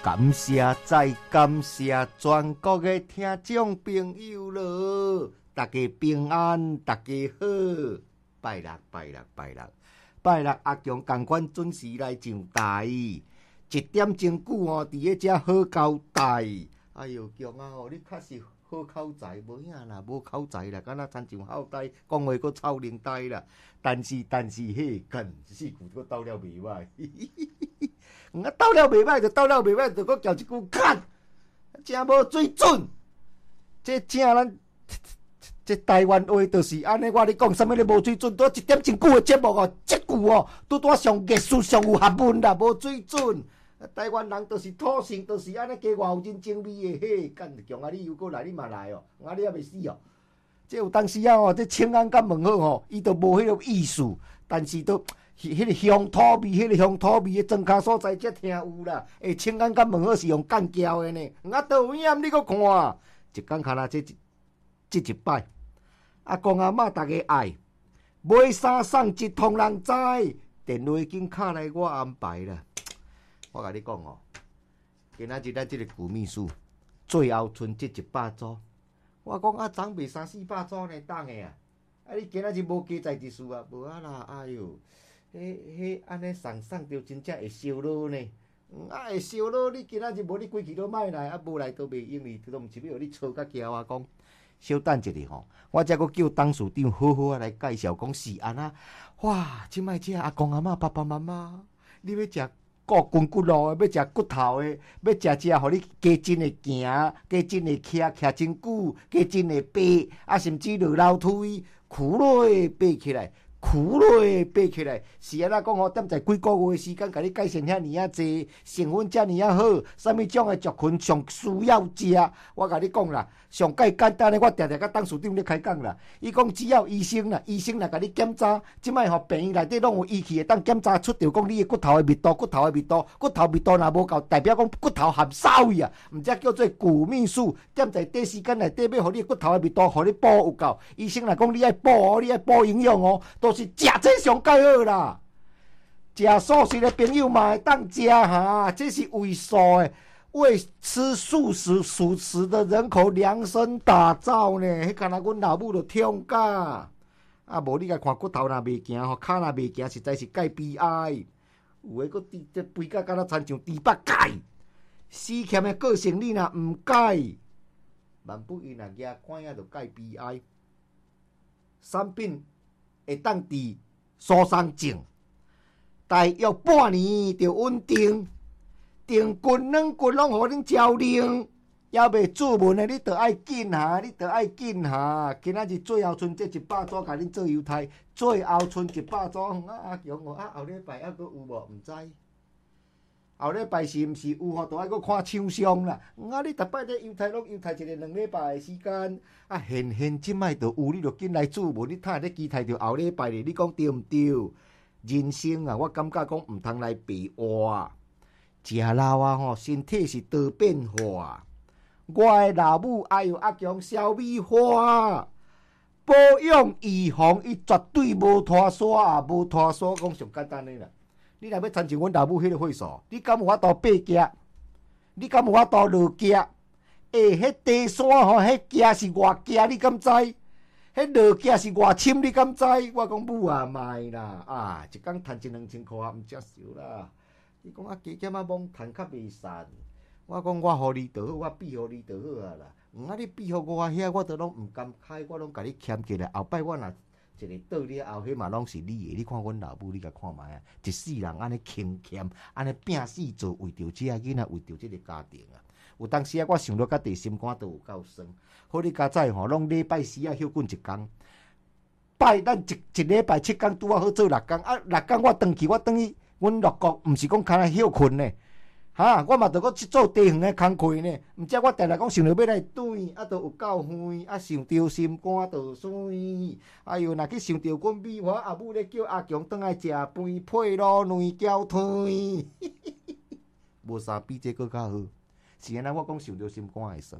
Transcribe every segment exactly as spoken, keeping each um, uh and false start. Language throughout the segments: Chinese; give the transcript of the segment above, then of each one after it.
感谢再感谢全国的听众朋友咯，大家平安，大家好。拜六拜六拜六拜六，阿强同款准时来上台，一点钟久哦，伫咧遮好交代。哎呦，强啊吼，你确实好口才，无影啦，无口才啦，敢若亲像后代讲话佫臭灵呆啦。但是但是嘿，干四句佫斗了袂歹。啊，斗了袂歹就斗了袂歹，就佫叫一句干，真无水准。这正咱这台湾话就是安尼，我咧讲，啥物咧无水准？拄一点真久的节目哦，即句哦，拄拄上艺术上有学问啦，无水准。台湾人就是土性，就是安尼加偌有人情味的嘿，干强啊！你又过来，你嘛来哦，啊你还袂死哦？这有当时啊哦，这请安甲问好吼，伊都无迄个意思，但是都。迄个乡土味，迄个乡土味的庄脚所在才听有啦。诶，请安甲问好是用干胶的呢，啊，倒有影你搁看，一工看啦，这一这一摆，阿公阿嬷大家爱买衫送一通人知，电话已经敲来我安排啦。我甲你讲哦，今仔日咱这个旧秘书最后剩这一百组，我讲啊，昨卖三四百组呢，当的啊，啊你今仔日无加载一次啊，无啊啦，哎哟。迄、迄安尼送送着真正会烧脑呢，啊会烧脑！你今仔日无你规气都莫来，啊无来都袂用哩，都毋是要互你吵甲骄啊讲。小等一下吼，我则阁叫董事长好好啊来介绍讲是安那。哇，即摆这阿公阿嬷爸爸妈妈，你要食骨筋骨路的，要食骨头的，要食食，互你加真会行，加真会徛徛真久，加真会爬，啊甚至落楼梯，苦落爬起来。苦落爬起来，是安怎讲吼？踮在几个月的时间，甲你介绍遐尔啊济，成分遮尔啊好，啥物种的族群上需要食？我甲你讲啦，上介简单的，我常常甲董事长咧开讲啦。伊讲只要医生啦，医生来甲你检查，即摆吼病院内底拢有仪器会当检查出着讲你的骨头的密度、骨头的密度、骨头密度若无够，代表讲骨头含少去啊，毋则叫做骨密素。踮在短时间内底要互你的骨头的密度，互你补有够。医生来讲，你爱补哦，你爱补营养哦。都是食这上介好啦，食素食的朋友嘛会当食哈，这是为素的，为吃素食素食的人口量身打造呢。迄干那阮老母就痛甲，啊无你甲看骨头若袂行吼，骹若袂行，实在是介悲哀。有诶，佫滴这肥甲敢若亲像猪八戒，死欠的个性你若毋改，万不伊若举看影就介悲哀。产品。会当治疏松症，大约半年就稳定，定骨软骨拢互恁照亮，还袂注文的，你着爱紧哈，你着爱紧哈。今仔日最后剩这一百组，甲恁做犹太，最后剩一百组，啊阿强哦，啊后礼拜还佫有无？毋知。后礼拜是毋是有吼？都爱佫看厂商啦。啊，你逐摆咧犹太拢犹太一个两礼拜的时间，啊，现现即摆就有，你着紧来注文。你睇咧期待着后礼拜咧，你讲对毋对？人生啊，我感觉讲毋通来白活，食老啊吼，身体是多变化。我的老母哎呦阿强小米花，保养预防，伊绝对无拖沙啊，无拖沙，讲上简单的啦。你若要参像阮老母迄个岁数，你敢有法度爬夹？你敢有法度落夹？诶，迄低山吼，迄夹是偌夹，你敢知？迄落夹是偌深，你敢知？我讲母啊卖啦，啊，一工赚一两千箍啊，毋接受啦。伊讲啊，加减啊，罔赚较袂散。我讲我互你就好，我庇互你就好啊啦。毋啊，你庇互我遐，我都拢毋甘开，我拢甲你欠起来。后摆我若一个倒了后，迄嘛拢是你的。你看阮老母，你甲看卖啊，一世人安尼勤俭，安尼拼死做，为着这仔囡仔，为着这个家庭啊。有当时啊，我想到甲地心肝都有够酸。好，你较早吼，拢礼拜四啊休困一工，拜咱一一礼拜七工拄啊好做六工啊，六工我转去，我转去阮六国，毋是讲干那休困呢。哈，我嘛着搁去做地园的工课呢，毋则我定定讲想着要来转，啊，都有够远，啊，想着心肝就酸。哎哟，若去想着阮美华阿母咧叫阿强转来食饭，配卤卵胶腿，无啥比这搁较好。是安尼，我讲想着心肝会酸。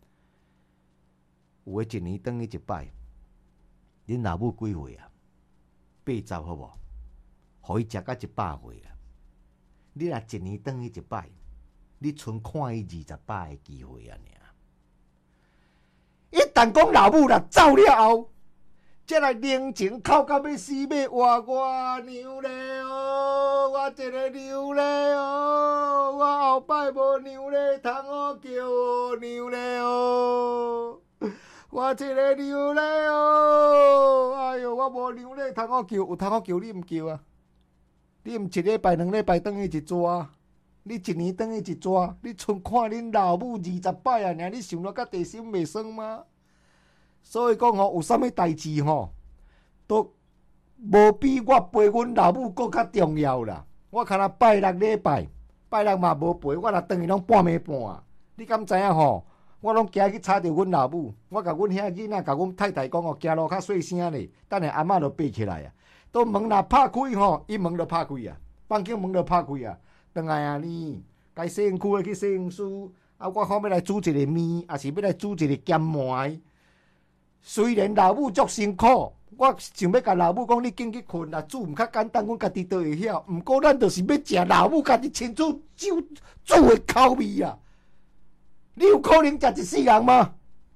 有诶，一年转去一摆，恁老母几岁啊？八十好无？互伊食到一百岁啊！你若一年转去一摆， 你剩看伊二十摆的机会啊！一旦讲老母啦走了后，才来冷情哭到要死要活，我娘嘞哦，我一个娘嘞哦，我后摆无娘嘞通好叫哦，娘嘞哦，我一个娘嘞哦，哎哟，我无娘嘞通好叫，有通好叫你毋叫啊？你毋一礼拜两礼拜转去一逝，你一年转去一逝，你剩看恁老母二十摆啊！尔你想了甲地心袂酸吗？所以讲吼，有啥物代志吼，都无比我陪阮老母搁较重要啦。我看若拜六礼拜，拜六嘛无陪，我若转去拢半暝半。你敢知影吼？我拢行去吵着阮老母，我甲阮遐囡仔甲阮太太讲吼，行路较细声咧，等下阿嬷就爬起来啊。都门若拍开吼，伊门就拍开啊，房间门就拍开啊。转来啊呢，该洗身躯的去洗身躯，啊，我看要来煮一个面，也是要来煮一个咸糜。虽然老母足辛苦，我想要甲老母讲，你紧去困啦，煮毋较简单，阮家己都会晓。毋过咱就是要食老母家己亲自煮煮的口味啊！你有可能食一世人吗？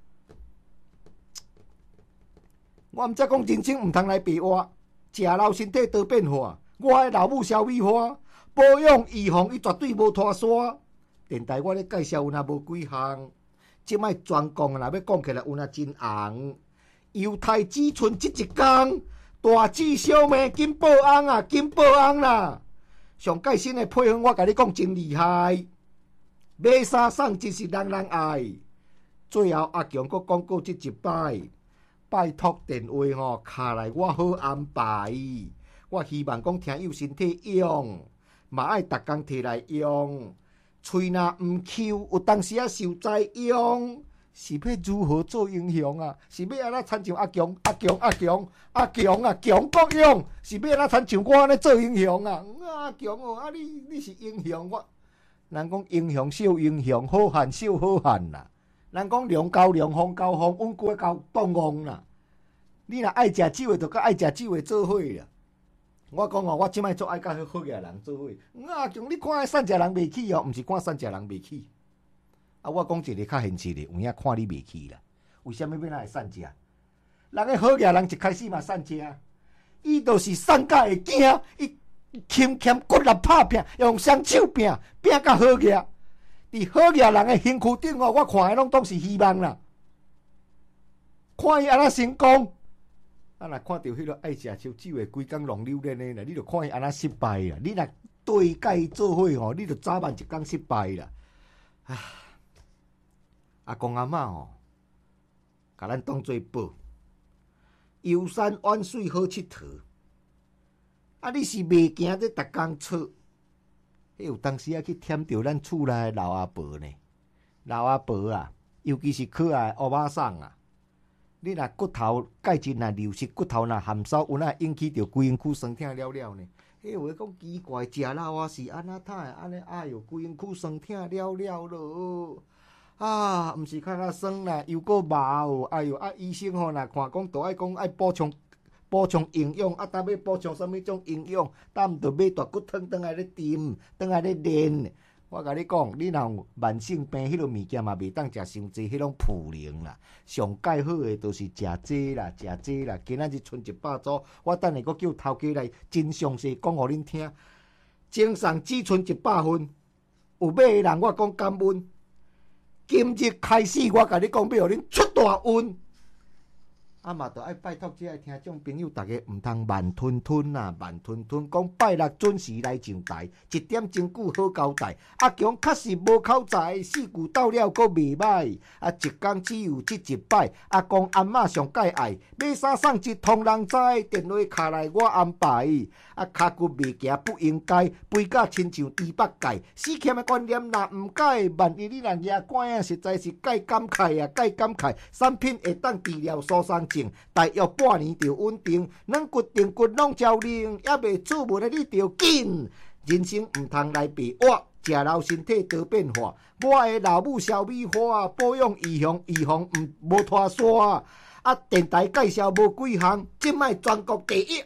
我毋则讲人生毋通来白活。食老身体多变化，我的老母小米花，保养预防伊绝对无拖沙。电台我咧介绍有若无几项，即摆专讲若要讲起来有若真红。犹太子孙即一天，大姊小妹金报翁啊，金报翁啦！上介新的配方我甲你讲真厉害，买衫送真是人人爱。最后阿强阁讲过即一摆。拜托电话吼，卡来我好安排。我希望讲听友身体用，嘛爱逐工摕来用。喙若毋 Q， 有当时啊受灾用，是要如何做英雄啊？是要安怎参像阿强、阿强、阿强、阿强啊？强国用是要安怎参像我安尼做英雄啊？阿强哦，啊你你是英雄，我人讲英雄小英雄，好汉小好汉啦。人讲龙交龙，凤交凤，稳过交当旺啦。你若爱食酒的，就甲爱食酒的做伙啦。我讲哦，我即摆做爱甲好好嘅人做伙。啊，强你看迄善食人袂起哦，毋是看善食人袂起。啊，我讲一个较现实的，有影看你袂起啦。为什么要哪会善食？人个好嘅人一开始嘛善食，伊就是善甲会惊，伊欠欠骨力拍拼，用双手拼拼甲好嘅。伫好嘅人嘅身躯顶哦，我看的拢当是希望啦。看伊安那成功，啊！若看到迄个爱食烧酒的规工浪流连的啦，你著看伊安那失败啦。你若对甲伊做伙吼，你著早晚一工失败啦。唉，阿公阿嬷吼，甲咱当做宝，游山玩水好佚佗。啊，你是袂惊这逐工错？迄有当时啊去舔着咱厝内老阿婆呢，老阿婆啊，尤其是可爱乌巴桑啊，你若骨头钙质若流失，骨头若含少，有哪会引起着规身躯酸痛了了呢？迄话讲奇怪，食老啊是安那太安尼，哎哟，规身躯酸痛了了咯。啊，毋是较较酸啦，又个麻哦，哎哟，啊医生吼若看讲，都爱讲爱补充。补充营养，啊！当要补充什么种营养？当毋着买大骨汤，当来咧炖，当来咧练。我甲你讲，你若有慢性病，迄落物件嘛袂当食伤济，迄种普灵啦。上介好诶，就是食济啦，食济啦。今仔日剩一百组，我等下佫叫头家来真详细讲互恁听。精送只剩一百份，有买诶人我讲感恩。今日开始，我甲你讲，要互恁出大运。啊嘛，著爱拜托即个听众朋友，逐个毋通慢吞吞啦，慢吞吞。讲拜六准时来上台，一点钟久好交代。阿强确实无口才，四句斗了阁袂歹。啊，一工只有即一摆。阿公阿嬷上介爱，买衫送一通人知。电话卡来我安排。啊，骹骨袂行不应该，肥甲亲像猪八戒。死欠的观念若毋改，万一你若牙关啊，实在是介感慨啊，介感慨。产品会当治疗疏松症。大约半年就稳定，软骨定骨拢照灵，也未出门的你就紧。人生毋通来白活，食老身体多变化。我的老母小米花，保养预防预防毋无拖沙。啊，电台介绍无几项，即卖全国第一红，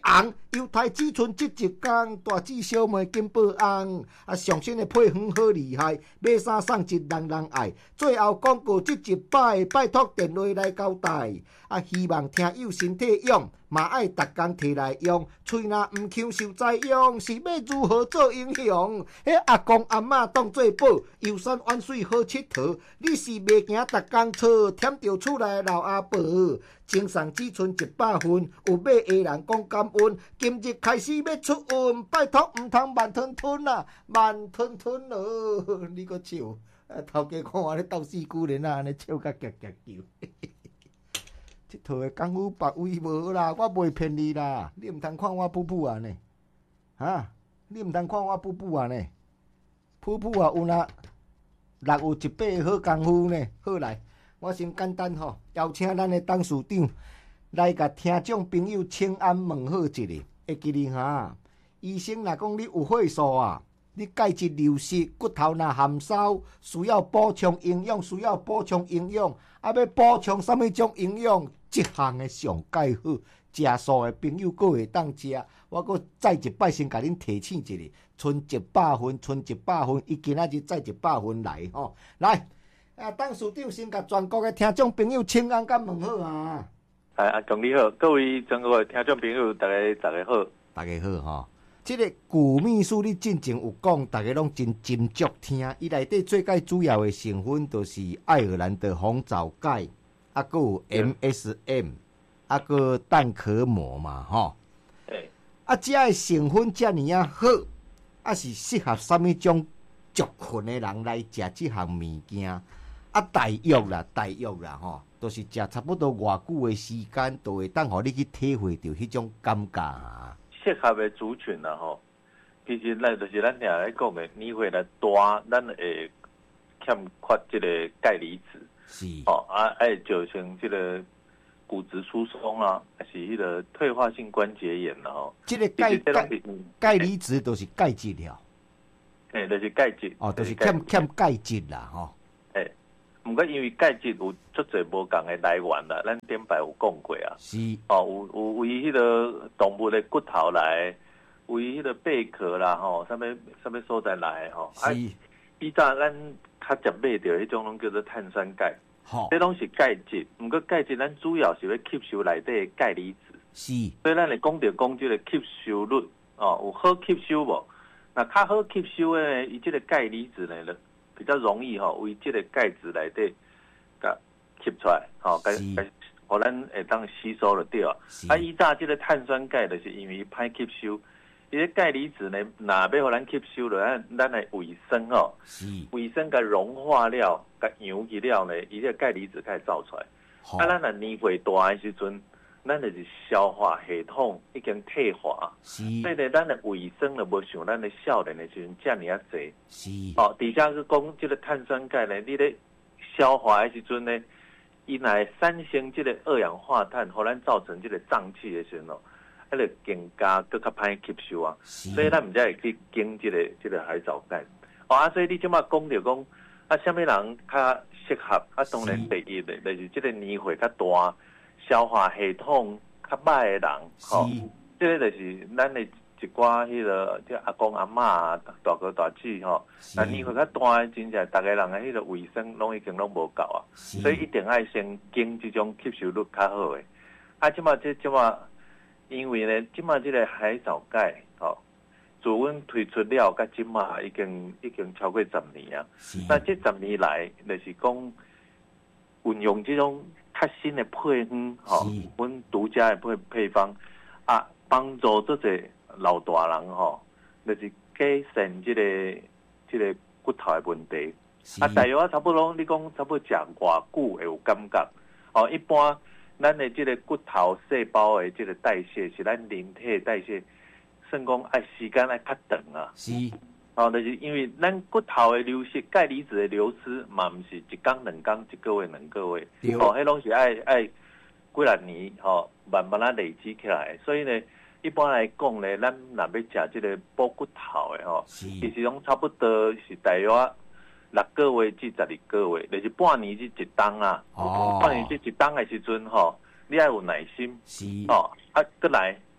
犹太只剩即一工，大姊小妹金宝翁，啊上身的配方好厉害，买衫送一人人爱。最后广告即一摆，拜托电话来交代，啊希望听友身体勇，嘛爱逐工摕来用，喙若毋强受灾殃，是要如何做英雄？迄阿公阿嬷当做宝，游山玩水好佚佗，你是袂惊逐工错，忝着厝内老阿婆。精神只剩一百分，有买的人讲感恩。今日开始要出运，拜托毋通慢吞吞啊，慢吞吞咯！你个笑，啊头家看我咧斗四姑人啊，安尼笑甲夹夹叫。这套的功夫别位无啦，我袂骗你啦，你毋通看我噗噗啊呢？哈，你毋通看我噗噗啊呢？噗噗啊有哪六有一百的好功夫呢？好来。我先简单吼，邀请咱的董事长来甲听众朋友请安问好一下。会记哩哈？医生若讲你有血素啊，你钙质流失，骨头若含梢，需要补充营养，需要补充营养，啊要补充什么种营养？这项的上介好，食素的朋友阁会当食。我阁再一摆先甲恁提醒一下，剩一百分，剩一百分，伊今仔日再一百分来吼，来。啊，董事长先甲全国的听众朋友请安甲问好啊！ 哎，阿公你好，各位全国的听众朋友，大家大家好， 大家好吼。这个古秘书你进前有讲，大家拢真斟酌听。伊内底最介主要的成分就是爱尔兰的红枣钙，啊，佮有 M S M， 啊，佮蛋壳膜嘛，吼。 对。 啊，这个成分遮尔啊好，啊是适合什么种族群的人来食这项物件？啊，大约啦，大约啦，吼，都、就是食差不多偌久的时间，都会当互你去体会到迄种感觉啊。 适合的族群啦，吼，其实咱就是咱俩来讲的，年岁来大，咱会欠缺这个钙离子， 是， 哦，啊，爱造成这个骨质疏松啊，还是迄个退化性关节炎啦，吼。 这个钙钙钙离子都是钙质了， 诶，就是钙质， 哦，就是欠欠钙质啦，吼。 诶。毋过因为钙质有足侪无共的来源啦，咱顶摆有讲过啊。 是。 哦，有有为迄个动物的骨头来，为迄个贝壳啦，吼，啥物啥物所在来吼。 是。 以早咱较常买到迄种拢叫做碳酸钙， 吼， 这拢是钙质。毋过钙质咱主要是要吸收内底的钙离子。 是。 所以咱会讲到讲即个吸收率，哦，有好吸收无？那较好吸收的，伊即个钙离子呢？比较容易吼，为这个钙质内底甲吸出来，吼，甲甲，互咱会当吸收了对啊。啊，以早这个碳酸钙就是因为歹吸收，伊个钙离子呢，若要互咱吸收了，咱咱的胃酸吼，胃酸甲融化了，甲氧去了呢，伊个钙离子开始造出来。啊，咱若年岁大的时阵，咱就是消化系统已经退化，所以呢，咱的卫生就无像咱的少年的时阵遮尔啊济。 是。 哦，底下是讲这个碳酸钙呢，你咧消化的时阵呢，伊来产生这个二氧化碳，互咱造成这个胀气的时阵哦，迄个更加更较歹吸收啊。所以咱毋才会去经这个这个海藻钙。哦啊，所以你即马讲着讲啊，什么人较适合？啊，当然第一的就是这个年岁较大。消化系统较歹的人，吼、哦，这个就是咱的一寡迄、那个，即阿公阿嬷啊、大哥大姊吼，那年岁较大，真正逐个人的迄个卫生拢已经拢无够啊，所以一定爱先经这种吸收率较好的。啊，即马这即马，因为呢，即马这个海藻钙，吼、哦，自阮推出了，甲即马已经已经超过十年啊。那这十年来，就是讲运用这种。较新的配方，吼，阮独家的配配方啊，帮助这些老大人吼，就是改善这个这个骨头的问题。啊，大约啊，差不多你讲差不多食偌久会有感觉。哦，一般咱的这个骨头细胞的这个代谢是咱人体代谢，算讲爱时间爱较长啊。 是。 哦，就是因为咱骨头的流失、钙离子的流失，嘛毋是一天两天、一个月两个月，哦，迄拢是爱爱几若年，吼、哦，慢慢啊累积起来。所以呢，一般来讲呢，咱若要食这个补骨头的吼、哦，其实拢差不多是大约六个月至十二个月，就是半年至一冬啊。哦，半年至一冬的时阵吼、哦，你爱有耐心。是。哦，啊，过来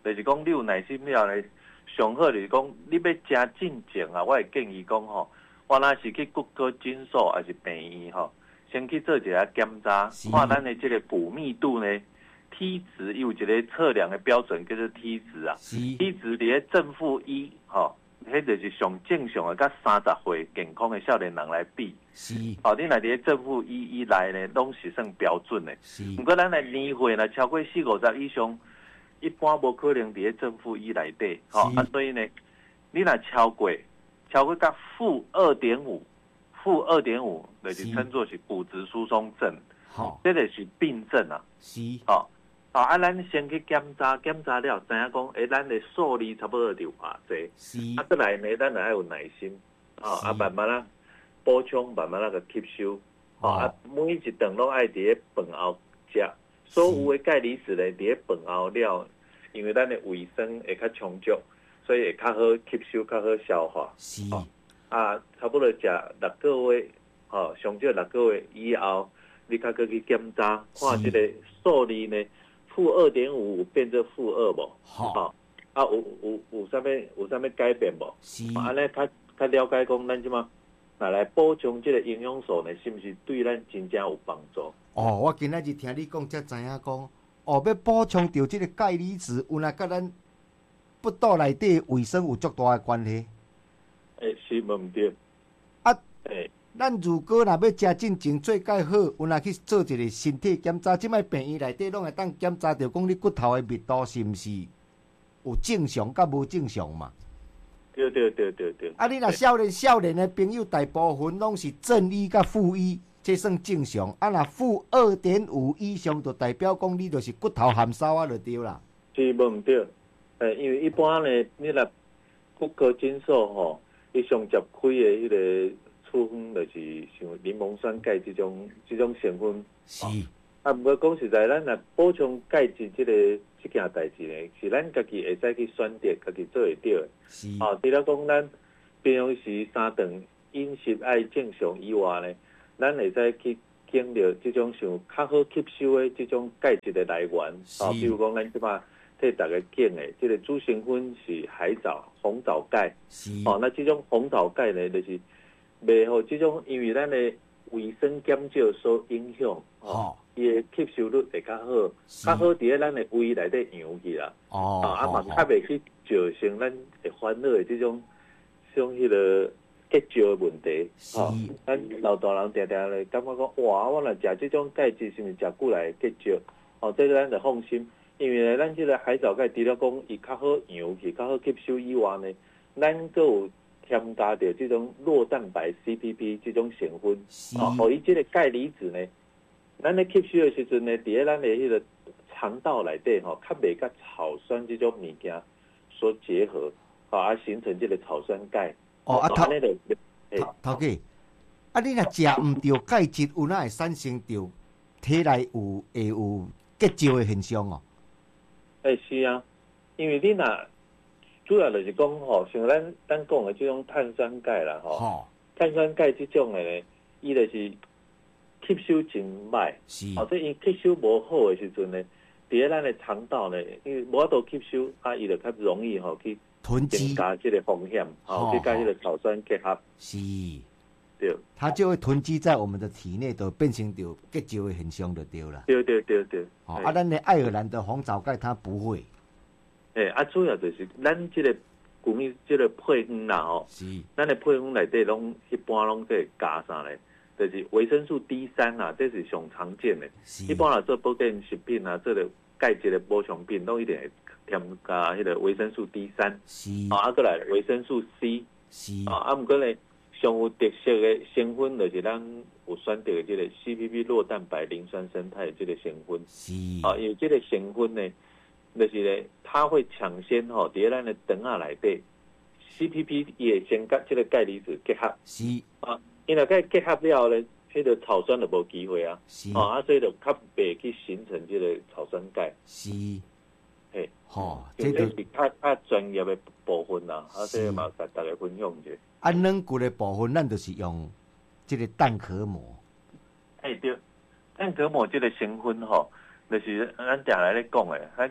就是讲你有耐心了咧，上好就是讲你要食进前啊，我会建议讲吼，我若是去骨科诊所还是病院吼，先去做一下检查，看咱的这个骨密度呢。T 值有一个测量的标准叫做 T 值啊 ，T 值伫咧正负一，吼，迄就是上正常的，甲三十岁健康的少年人来比，是，哦，你若伫咧正负一以内呢，拢是算标准的。是，不过咱的年岁呢超过四五十以上，一般无可能伫咧正负一内底，吼，啊，所以呢，你若超过，超过甲负二点五，负二点五，就是称作是骨质疏松症，好，这个是病症啊，是，好。哦，啊，咱先去检查，检查了，知影讲，诶，咱的数字差不多就偌济，是，啊，再来呢，咱还有耐心，哦，啊，慢慢啊补充，慢慢啊个吸收，哦，啊，每一顿拢爱伫咧饭后食，所有的钙离子呢，伫咧饭后了，因为咱的卫生会较充足，所以会较好吸收，较好消化，是，哦，啊，差不多食六个月，哦，上少六个月以后，你较搁去检查，看这个数字呢。负二点五变成负二无？好，啊有有有啥物有啥物改变无？是，安尼较较了解讲，咱即马拿来补充这个营养素呢，是不是对咱真正有帮助？ 哦，我今仔日听你讲，才知影讲，哦，要补充到这个钙离子，有来甲咱腹肚内底卫生有足大的关系。 诶、欸，是无毋对。 啊，诶、欸。咱如果若要食进前做介好，有若去做一个身体检查，即摆病院内底拢会当检查到讲你骨头的密度是毋是有正常甲无正常嘛？ 对对对对对。 啊，你若少年少年的朋友，大部分拢是正一甲负一，这算正常。啊，若负二点五以上，就代表讲你就是骨头含沙啊，就对啦。 是无毋对，诶，因为一般呢，你若骨科诊所吼，伊上接开的迄个。处方就是像柠檬酸钙这种这种成分，是。啊，不过讲实在，咱若补充钙质这个这件代志呢，是咱家己会使去选择，家己做会到的。是。哦，除了讲咱平常时三顿饮食爱正常以外呢，咱会使去经历这种像较好吸收的这种钙质的来源。是。哦，比如讲咱即马替大家讲的，这个主成分是海藻、红藻钙。是。哦，那这种红藻钙呢，就是。袂互即种，因为咱的卫生减少所影响，哦，伊的吸收率会较好，较好伫咧咱的胃内底养去啦。哦，啊嘛较袂去造成咱会烦恼的即种像迄个结石的问题。哦，咱老大人定定咧感觉讲，哇，我若食即种钙质，是毋是食久来结石？哦，这个咱就放心，因为呢，咱即个海藻钙除了讲伊较好养去、较好吸收以外呢，咱佫有。添加着这种酪蛋白 C P P 这种成分，哦，互伊这个钙离子呢，咱咧吸收的时阵呢，伫咧咱的迄个肠道内底吼，较袂甲草酸这种物件所结合，哦，啊形成这个草酸钙。 哦，啊头头头家，啊你若食毋着钙质，有哪会产生着体内有会有结石的现象哦？ 诶、欸，是啊，因为你若主要就是讲吼，像咱咱讲的这种碳酸钙啦，吼、哦，碳酸钙这种的呢，伊就是吸收真歹，是，哦，所以伊吸收无好的时阵呢，伫咧咱的肠道呢，因为无法度吸收，啊，伊就较容易吼去囤积， 增加这个风险，哦，去甲这个草酸结合， 是， 对， 它就会囤积在我们的体内，就变成着结石的现象就对了。 对对对对， 哦，啊，咱的爱尔兰的红藻钙它不会。 诶、欸，啊，主要就是咱这个古米这个配方啦吼，是，咱的配方内底拢一般拢在加啥咧？就是维生素 D 三啊，这是上常见的。一般来做保健食品啊，这个钙质的补充品，拢一定会添加迄个维生素 D 三。是，啊，啊，过来维生素 C。是，啊，啊，毋过咧，上有特色的成分就是咱有选择的这个 C P P 酪蛋白磷酸生态的这个成分。是，啊，因为这个成分呢。就是咧，它会抢先吼，伫咧咱的肠仔内底 ，C P P 也先甲这个钙离子结合，是啊，因为钙结合了咧，迄个草酸就无机会啊，是啊，所以就较袂去形成这个草酸钙，是，嘿，吼，这就是较较专业的部分啦，啊，这个嘛甲大家分享者。 啊，软骨的部分，咱就是用这个蛋壳膜。哎， 对，蛋壳膜这个成分吼，就是咱定来咧讲诶，咱。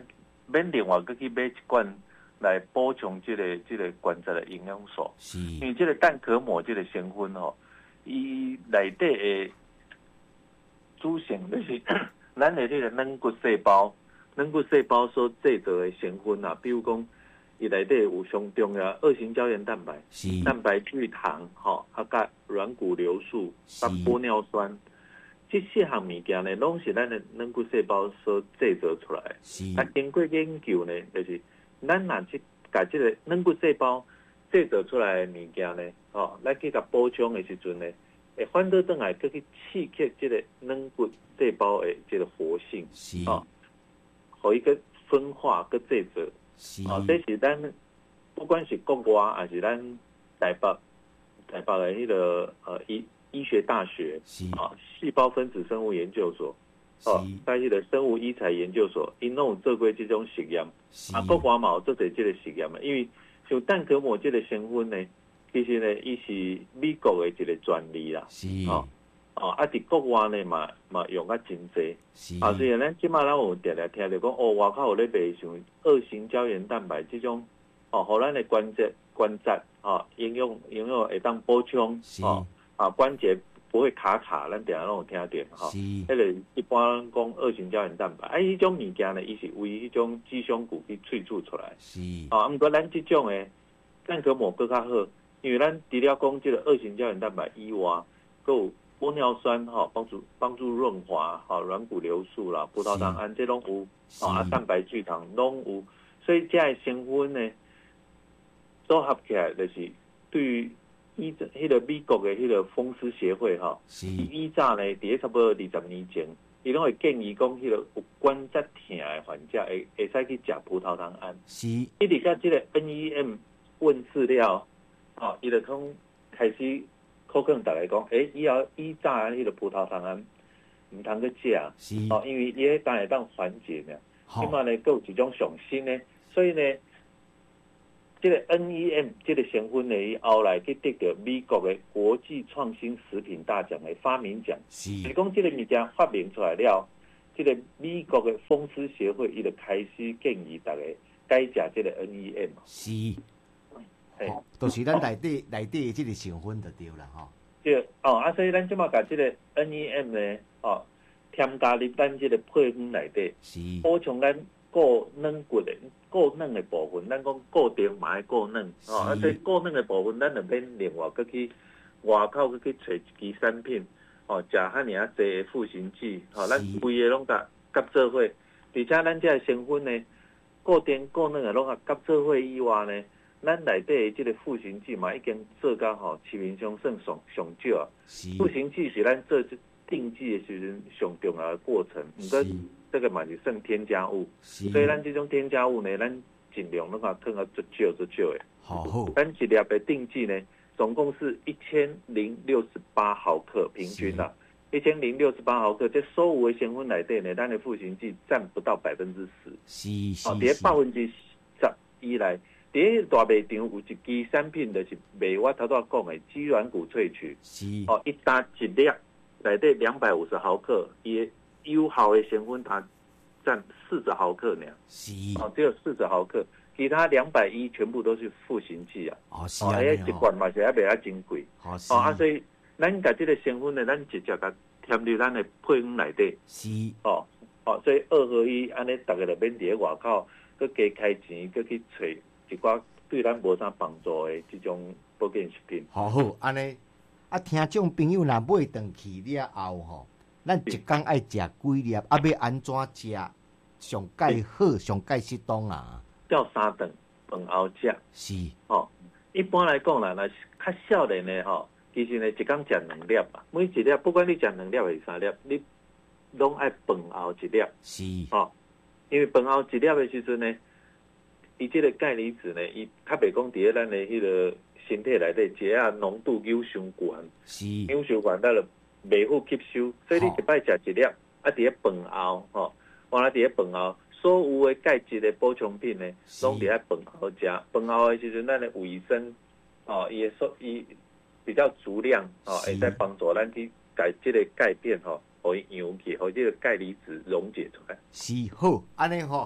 免另外再去买一罐来补充这个这个关节的营养素。 是， 因为这个蛋壳膜这个成分吼，伊内底的主成就是咱的这个软骨细胞，软骨细胞所制造的成分啊，比如讲，伊内底有上重要二型胶原蛋白、蛋白聚糖，吼，啊，甲软骨硫素、甲玻尿酸。这四项物件呢，拢是咱的软骨细胞所制造出来。啊，经过研究呢，就是咱若去把这个软骨细胞制造出来的物件呢，哦，咱去甲补充的时阵呢，会反倒转来，去去刺激这个软骨细胞的这个活性，哦，互伊个分化个制造。哦，这是咱不管是国外还是咱台北台北的迄个呃医。医学大学啊，细胞分子生物研究所，哦，在迄个生物医材研究所，因拢有做过这种实验，啊，国外嘛有做者这个实验嘛，因为像蛋壳膜这个成分呢，其实呢，伊是美国的一个专利啦，哦，哦，啊，伫国外呢嘛嘛用啊真济，啊，所以咱即马咱有常常听到讲，哦，外口有咧卖像二型胶原蛋白这种，哦，互咱的关节关节啊，应用应用会当补充，哦。啊，关节不会卡卡，咱定下拢有听到哈。迄个一般讲二型胶原蛋白，啊，迄种物件呢，伊是为迄种鸡胸骨去萃取出来。是。啊，毋过咱即种诶蛋壳膜更较好，因为咱除了讲即个二型胶原蛋白以外，还有玻尿酸哈，帮助帮助润滑，哈，软骨硫素啦、葡萄糖胺这拢有，啊，蛋白聚糖拢有，所以这些成分呢，组合起来就是对于。依迄个美国的迄个风湿协会哈，以早呢，伫差不多二十年前，伊拢会建议讲，迄个有关节疼的患者会会使去食葡萄糖胺。是，伊伫甲即个 N E M 问世了，哦，伊就讲开始考劝大家讲，诶、欸，以后以早迄个葡萄糖胺毋通去食，哦，因为伊迄当会当缓解呢。起码呢，佫有一种上新呢，所以呢。这个 N E M 这个成分呢，伊后来去得到美国的国际创新食品大奖的发明奖。是，是讲这个物件发明出来了，这个美国的风湿协会伊就开始建议大家改食这个 N E M。是， 哦，就是咱内底内底的这个成分就对了哈。 对，哦，啊，所以咱即马把这个 N E M 呢，哦，添加入咱这个配方内底，是补充咱固软骨的。固软的部分，咱讲固定嘛爱固软，哦，啊，这固软的部分，咱就免另外搁去外口搁去找一支产品，哦，食遐尔啊济的赋形剂，哦，咱规个拢甲夹做伙，而且咱这成分呢，固定固软的拢甲夹做伙以外呢，咱内底的这个赋形剂嘛已经做到吼市面上算上上少，赋形剂是咱做定剂的时阵上重要的过程，毋过。这个嘛是算添加物，所以咱这种添加物呢，咱尽量拢甲放到足少足少的。好好。咱一粒的定剂呢，总共是一千零六十八毫克，平均啦，一千零六十八毫克。这所有的成分内底呢，咱的赋形剂占不到百分之十。是是。哦，伫百分之十以内，伫大卖场有一支产品就是卖我头拄讲的鸡软骨萃取。是。哦，一打一粒内底两百五十毫克，伊。有效的成分它占四十毫克呢，是哦，只有四十毫克，其他两百一全部都是赋形剂啊。哦，是啊，哎，一罐嘛是还袂啊真贵。哦，哦啊，所以咱甲这个成分呢，咱直接甲添入咱的配方内底。是哦哦，所以二合一，安尼大家就免伫咧外口，佮加开钱，佮去找一寡对咱无啥帮助的这种保健食品。好好， 安尼啊，听众朋友若买回去了后吼。咱一天爱食几粒，啊，要安怎食上介好、上介适当啊？ 吊三顿饭后食是哦。一般来讲啦，若是较少年的吼，其实呢一天食两粒啊。每一粒，不管你食两粒还是三粒，你拢爱饭后一粒是哦。因为饭后一粒的时阵呢，伊这个钙离子呢，伊较袂讲伫咧咱的迄个身体内底，一下浓度有伤悬，是有伤悬，咱就。袂好吸收，所以你一摆食一粒，啊，伫咧饭后，吼，完了伫咧饭后，所有的钙质的补充品呢，拢伫咧饭后食。饭后的时阵，咱的维生，哦，伊的所伊比较足量，哦，会使帮助咱去改这个钙片，吼，互伊扬起，互这个钙离子溶解出来。 是好，安尼吼，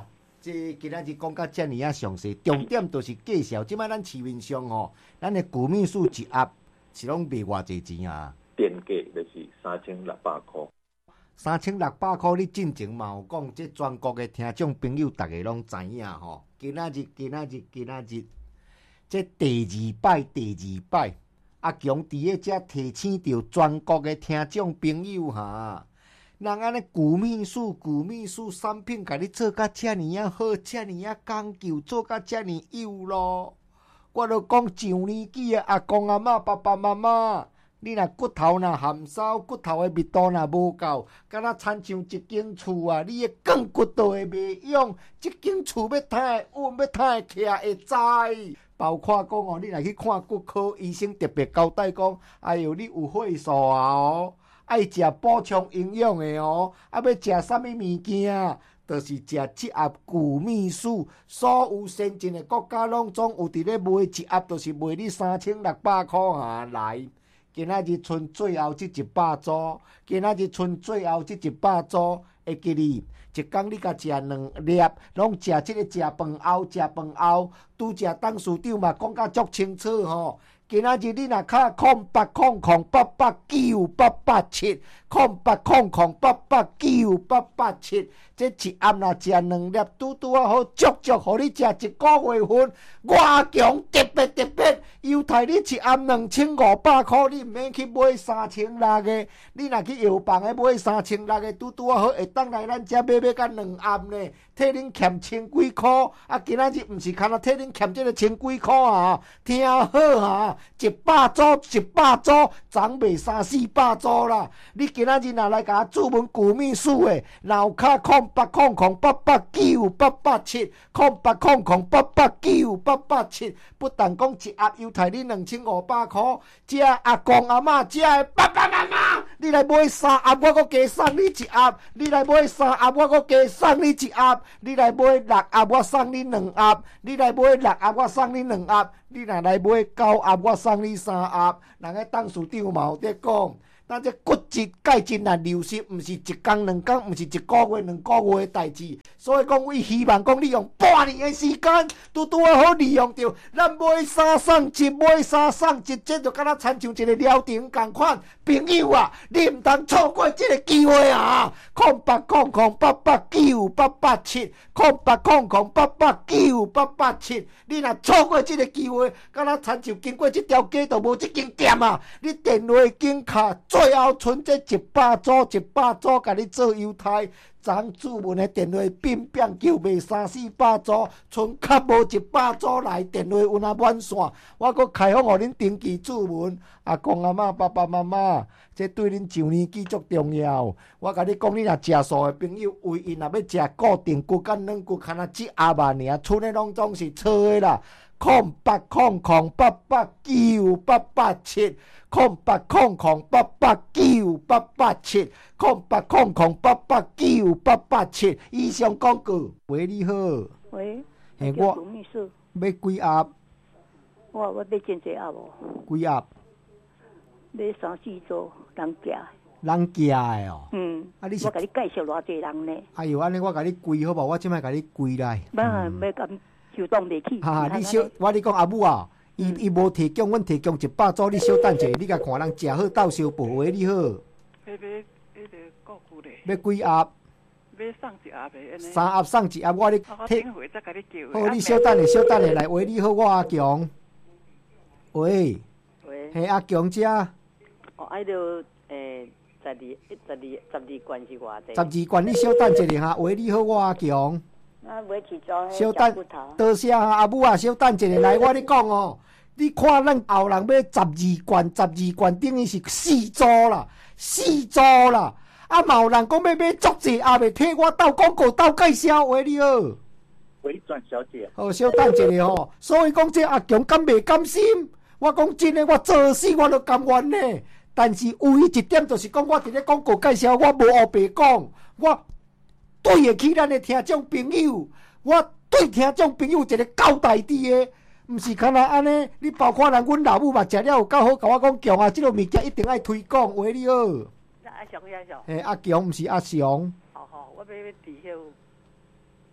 这今仔日讲到遮尔啊详细，重点就是介绍，即摆咱市面上吼，咱的谷米素一盒是拢卖偌济钱啊？ 电价就是三千六百块。 三千六百块，你进前嘛有讲，这全国的听众朋友大家拢知影吼。今仔日，今仔日，今仔日，这第二摆，第二摆，阿强伫咧遮提醒着全国的听众朋友哈。人安尼谷米素、谷米素产品，甲你做甲遮尔啊好，遮尔啊讲究，做甲遮尔优咯。我著讲上年纪的阿公阿嬷、爸爸妈妈。你若骨头若含少，骨头的密度若无够，敢若亲像一间厝啊，你的钢骨都会袂用，这间厝要摊会稳，要摊会起会知。包括讲哦，你若去看骨科医生，特别交代讲，哎哟，你有血素啊哦，爱食补充营养的哦，啊要食啥物物件？就是食即盒谷米素，所有先进的国家拢总有伫咧卖一盒，就是卖你三千六百块下来。今仔日剩最后即一百组，今仔日剩最后即一百组，会记你一工你甲食两粒，拢食即个食饭后，食饭后，拄食董事长嘛讲甲足清楚吼。今仔日你若卡空八空空八八九八八七，空八空空八八九八八七，这一暗若食两粒，拄拄啊好，足足互你食一个月份。我强特别特别优待你一暗两千五百块，你毋免去买三千六个，你若去药房诶买三千六个，拄拄啊好会当来咱遮买买甲两暗呢，替恁欠千几块。啊，今仔日毋是干那替恁欠即个千几块啊，听好啊！一百组一百组，涨袂三四百组啦！你今仔日若来甲我注文谷米素诶，脑卡空八空空八八九八八七，空八空空八八九八八七，不但讲一盒优待你两千五百块，遮阿公阿嬷遮诶爸爸妈妈，你来买三盒，我阁加送你一盒；你来买三盒，我阁加送你一盒；你来买六盒，我送你两盒；你来买六盒，我送你两盒。你若来买九盒，我送你三盒。人个董事长嘛有伫讲，咱这骨质、钙质若流失，毋是一工两工，毋是一个月两个月的代志。所以讲，我希望讲你用半年的时间，拄拄啊好利用着。咱买三送一，买三送一，这就敢若亲像一个疗程共款。朋友啊，你毋通错过这个机会啊！空八空空八八九八八七，空八空空八八九八八七。你若错过这个机会，敢若亲像经过这条街都无这间店啊！你电话紧卡，最后剩这一百组，一百组，甲你做优待。昨注文的电话变变叫卖三四百组，剩较无一百组来电话有若满线，我阁开放互恁登记注文。阿公阿嬷、爸爸妈妈，这对恁上年纪足重要。我甲你讲，你若食素的朋友，唯一若要食固定骨干软骨，敢若一盒啊尔，剩的拢总是错的啦。空八空空八八九八八七，空八空空八八九八八七，空八空空八八九八八七。以上广告，喂，你好。 喂， 嘿，我谷米素。 要几盒？ 我我要真济盒无？ 几盒？ 要三四组人食。 人寄的哦。 嗯。 啊，你是我甲你介绍偌济人呢？ 哎呦，安尼我甲你归好无？我即摆甲你归来。 不，要甲受动得起。 哈，你小，我你讲阿母啊，伊伊无提供，阮提供一百组，你小等者，你甲看人食好斗相报，喂，你好。 要买迄个国父咧。 要几盒？ 要送一盒的安尼。 三盒送一盒，我你替。我回再甲你叫。 好，你小等下，小等下来，喂，你好，我阿强。喂。 喂。 嘿，阿强遮。 哦，爱着诶，十二、十二、十二罐是偌济？ 十二罐，你小等一下哈。喂，你好，我阿强。 啊，买起做小等，多谢哈阿母啊，小等一下来，我咧讲哦，你看咱后人要十二罐，十二罐等于是四组啦，四组啦。啊，嘛有人讲要买足济，也袂替我斗广告、斗介绍。喂，你好， 喂，转小姐。 好，小等一下吼。所以讲这阿强敢袂甘心？我讲真诶，我做死我都甘愿呢。但是唯一一点就是讲，我伫咧广告介绍，我无黑白讲，我。对得起咱的听众朋友，我对听众朋友有一个交代伫的，毋是干那安尼。你包括人阮老母嘛，食了有够好，甲我讲强啊，即个物件一定爱推广。喂，你好。 阿雄，阿雄。 嘿，阿强毋是阿雄。 好好，我要要伫迄广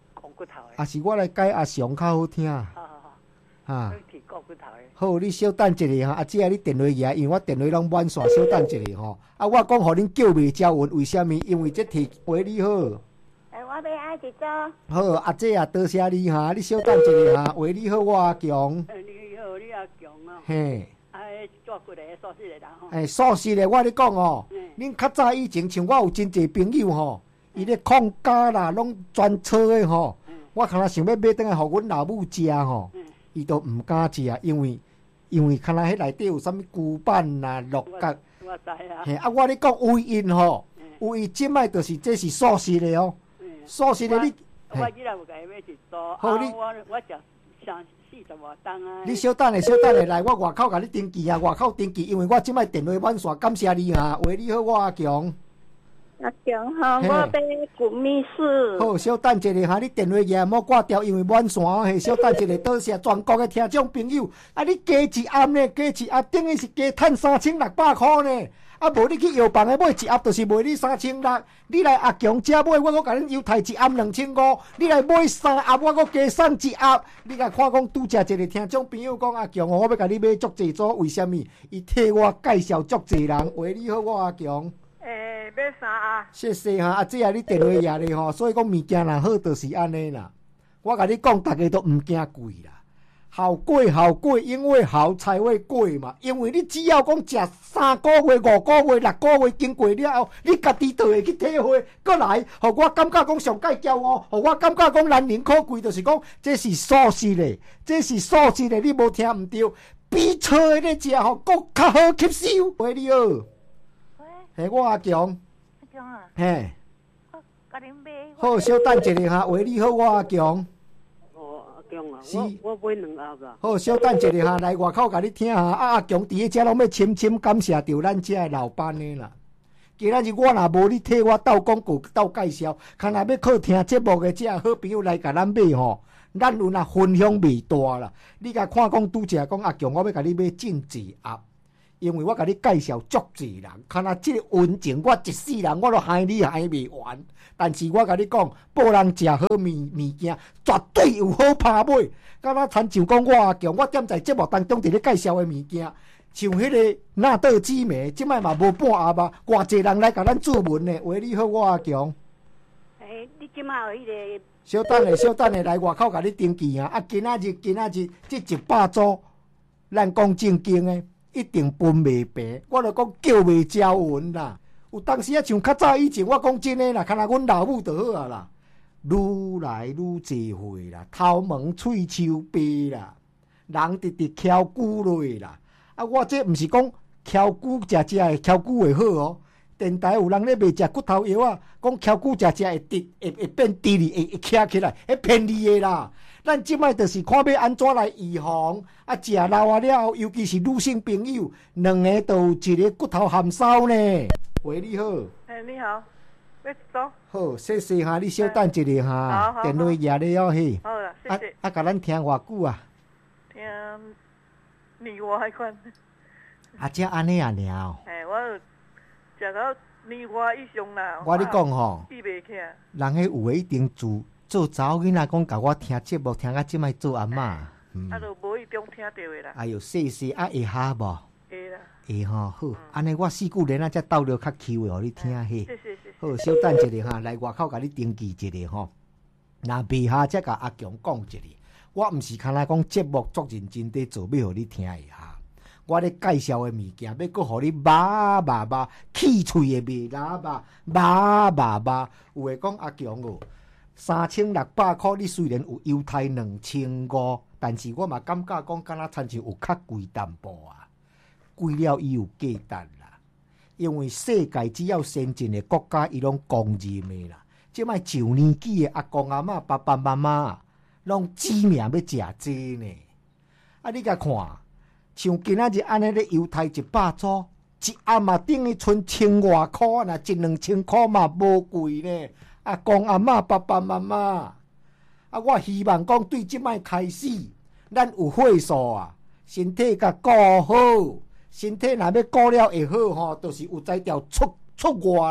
骨头的。 啊是我来改阿翔较好听。 好好好。 哈。 提割骨头的。 好，你稍等一下哈，啊，姐你电话来，因为我电话拢满线，稍等一下吼。啊，我讲互恁叫袂招运，为什么？因为这题为你好。 诶，我要爱一组。 好，阿姐啊，多谢你哈，你稍等一下哈，为你好，我阿强。 诶，你好，你阿强哦。 嘿。 哎，做骨的素食的人吼。 诶，素食的，我咧讲哦，恁较早以前像我有真侪朋友吼，伊咧控家啦，拢专车的吼。我可能想要买倒来，互阮老母食吼，伊都毋敢食，因为因为可能迄内底有啥物骨板啦、鹿角。 我知啊。 嘿，啊，我咧讲有因吼，有伊即摆就是这是素食的哦，素食的你。 我即日有甲伊买一组， 好你我我食上四十外档啊。 你稍等下，稍等下来，我外口甲你登记啊，外口登记，因为我即摆电话满线，感谢你啊，喂，你好，我阿强。 阿强吼，我要骨密丝。 好，稍等一下哈，你电话也莫挂掉，因为满线哦。嘿，稍等一下，多谢全国的听众朋友。啊，你加一盒呢？加一盒等于是加趁三千六百块呢。啊，无你去药房的买一盒，就是卖你三千六。你来阿强遮买，我阁甲恁优待一盒两千五。你来买三盒，我阁加送一盒。你甲看讲拄则一个听众朋友讲阿强哦，我要甲你买足济组，为什么？伊替我介绍足济人。喂，你好，我阿强。 诶，买啥啊？ 谢谢哈，阿姐啊，你电话也咧吼，所以讲物件若好，就是安尼啦。我甲你讲，大家都毋惊贵啦，好贵好贵，因为好才会贵嘛。因为你只要讲食三个月、五个月、六个月经过了后，你家己就会去体会，过来，互我感觉讲上界骄傲，互我感觉讲难能可贵，就是讲这是素食的，这是素食的，你无听毋对，比菜的咧食吼，佫较好吸收。喂，你好。嘿，我阿强。 阿强啊。 嘿。 我甲恁买。 好，稍等一下哈。喂，你好，我阿强。 哦，阿强啊， 是。 我我买两盒啦。 好，稍等一下哈，来外口甲你听哈。啊，阿强伫迄遮拢要深深感谢着咱遮的老板的啦。今仔日我若无你替我斗广告、斗介绍，看若要靠听节目的遮好朋友来甲咱买吼，咱有若分享未大啦。你甲看讲拄则讲阿强，我要甲你买真济盒。因为我甲你介绍足济人，看若即个温情，我一世人我都害你害未完。但是我甲你讲，报人食好物物件，绝对有好拍买。敢若参像讲我阿强，我踮在节目当中伫咧介绍的物件，像迄个纳豆紫梅，即摆嘛无半盒吧，偌济人来甲咱做文呢。喂，你好，我阿强。 诶，你即摆有迄个？ 稍等下，稍等下来外口甲你登记啊！啊，今仔日，今仔日即一百组，咱讲正经的。一定分袂平，我著讲叫袂招运啦。有当时啊，像较早以前，我讲真诶啦，看若阮老母就好啊啦，愈来愈侪货啦，头毛喙鬚白啦，人直直翘骨落啦。啊，我这毋是讲翘骨食食会翘骨会好哦。电台有人咧卖食骨头药啊，讲翘骨食食会直会会变直哩，会会徛起来，迄骗你诶啦。咱即摆就是看要安怎来预防，啊，食老啊了后，尤其是女性朋友，两个都有一个骨头含烧呢。喂，你好。 哎，你好，要走？ 好，谢谢哈，你稍等一下哈，电话也咧哦嘿。 好啦，谢谢。 啊啊，甲咱听偌久啊？ 听年外迄款。 啊，只安尼啊尔哦。 哎，我食到年外以上啦。 我咧讲吼， 记袂起。 人迄有诶一定做。做查某囡仔讲，甲我听节目，听到即摆做阿嬷。啊， 就无迄种听到诶啦。 哎呦，谢谢，啊会哈无？ 会啦。 会吼，好，安尼我四句连啊，才斗了较 Q 诶，互你听嘿。 谢谢谢谢。 好，稍等一下哈，来外口甲你登记一下吼。若未下才甲阿强讲一下，我毋是干那讲节目足认真地做，要互你听一下。我咧介绍诶物件，要搁互你麻麻麻，气喙诶味喇麻麻麻麻。有诶讲阿强哦。三千六百块，你虽然有优待两千五，但是我嘛感觉讲，敢若亲像有较贵淡薄啊。贵了伊有价值啦，因为世界只要先进的国家，伊拢公认的啦。即摆上年纪的阿公阿嬷、爸爸妈妈，拢指命要食这呢。啊，你甲看，像今仔日安尼咧优待一百组，一盒嘛等于剩千外块，若一两千块嘛无贵呢。阿公阿嬷、爸爸妈妈，啊，我希望讲对即摆开始，咱有岁数啊，身体甲顾好，身体若要顾了会好吼，就是有才调出出外啦，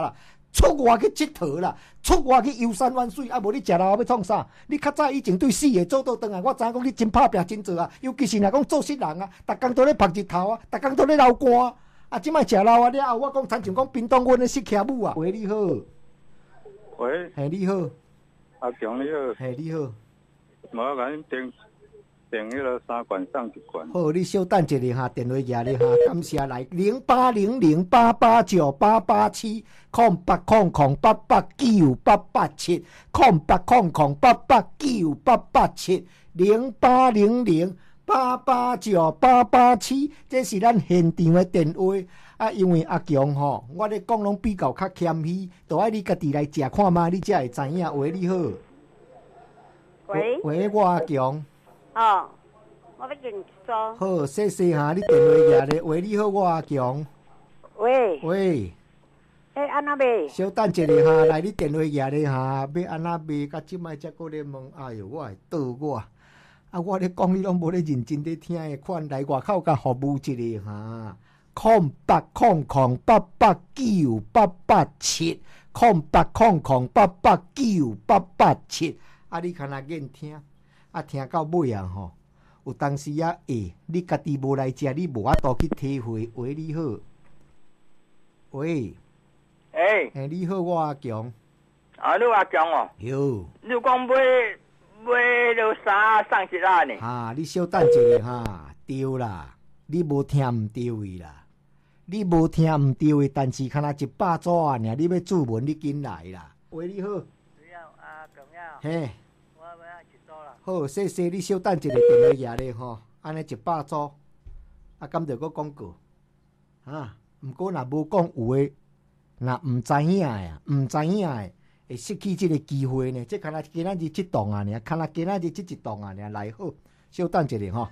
出外去佚佗啦，出外去游山玩水，啊无你食老要创啥？你较早以前对死会做倒转来，我知影讲你真拍拼真做啊，尤其是若讲做失人啊，逐工都咧晒日头啊，逐工都咧流汗啊，即摆食老啊了后，我讲亲像讲冰冻阮咧失骑母啊。喂，你好。 喂。 嘿，你好。 阿强你好。 嘿，你好。 无甲恁订订迄个三罐送一罐。 好，你稍等一下哈，电话举咧哈，感谢来零八零零八八九八八七空八空空八八九八八七空八空空八八九八八七零八零零八八九八八七，这是咱现场的电话啊。因为阿强吼，我咧讲拢比较较谦虚，都爱你家己来食看嘛，你才会知影。喂，你好。 喂。 喂，我阿强。 哦。我要跟你说。 好，谢谢哈，你电话举咧。喂，你好，我阿强。 喂。 喂。 诶，安那卖？ 稍等一下哈，来你电话举咧哈，要安那卖？甲即摆才搁咧问，哎哟，我会倒我。啊，我咧讲你拢无咧认真咧听的款，来外口甲服务一下哈。空八空空八八九八八七，空八空空八八九八八七。啊，你看若愿听，啊听到尾啊吼。有当时啊，诶，你家己无来食，你无法度去体会。喂，你好，喂， 诶， 诶，你好，我阿强。 啊，你阿强哦？ 哟。 你讲买买了衫送一啊呢？ 哈，你稍等一下哈，对啦，你无听毋对位啦，你无听毋对位，但是看若一百组啊，尔你要注文，你紧来啦。喂，你好。 你好，阿强呀。 嘿。 我要一组啦。 好，谢谢你稍等一下电话举咧吼，安尼一百组，啊，敢着佫广告，啊，毋过若无讲有诶，若毋知影诶啊，毋知影诶，会失去即个机会呢。即看若今仔日即档啊，尔，看若今仔日即一档啊，尔来好，稍等一下吼。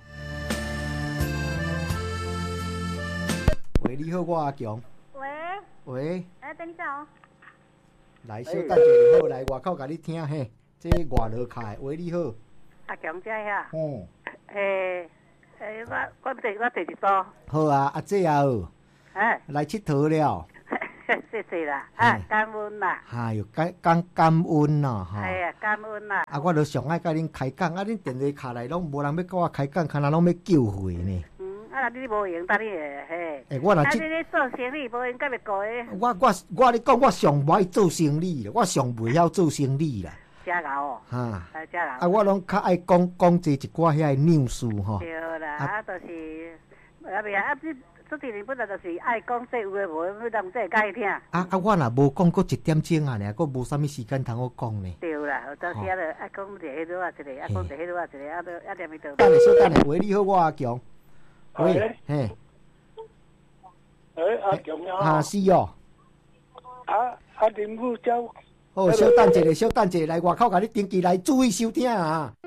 喂，你好，我阿强。 喂。 喂。 哎，等一下哦。 来，稍等一下好，来外口甲你听嘿。这外落开，喂，你好， 阿强姐呀。 嗯。 诶诶，我我第我第一组。 好啊，阿姐啊， 哎。 来佚佗了。 谢谢啦，啊，感恩啦。 哎哟，感感感恩啦，哈。 哎呀，感恩啦。 啊，我就上爱甲恁开讲，啊，恁电话卡来拢无人要甲我开讲，看来拢要救回呢。 嗯，啊，你无用，等你嘿。 诶，我若即。啊，你咧做生意无用，甲要过诶。 我我我咧讲，我上不爱做生意，我上袂晓做生意啦。 假老哦。 哈。 啊，假老。 啊，我拢较爱讲讲这一寡遐纽事吼。 对啦，啊，就是，啊袂啊，你做电影本来就是爱讲这有诶无，要让这解听。啊啊，我若无讲过一点钟啊，尔，佫无啥物时间通我讲呢。 对啦，有当时啊，爱讲一个迄落啊，一个，爱讲一个迄落啊，一个，啊，都啊念伊倒。 等下，稍等下，喂，你好，我阿强。 喂。 嘿。 诶，阿强啊。 啊，是哦。 啊啊，林副交。 好，稍等一下，稍等一下，来外口甲你登记来，注意收听啊。